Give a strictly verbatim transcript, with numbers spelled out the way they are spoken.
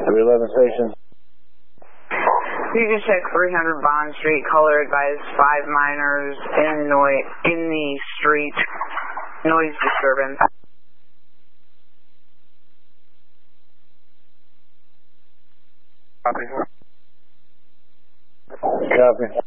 three eleven station. You can check three hundred Bond Street, caller advised five minors in, noi in the street, noise disturbance. Copy. Copy.